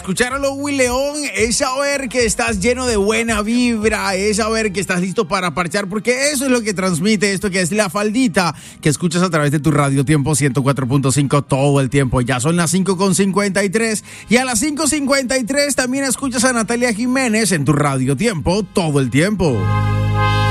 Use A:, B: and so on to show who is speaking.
A: Escuchar a Louis León es saber que estás lleno de buena vibra, es saber que estás listo para parchar, porque eso es lo que transmite esto que es La Faldita, que escuchas a través de tu Radio Tiempo 104.5 todo el tiempo. Ya son las 5:53 y a las 5:53 también escuchas a Natalia Jiménez en tu Radio Tiempo todo el tiempo.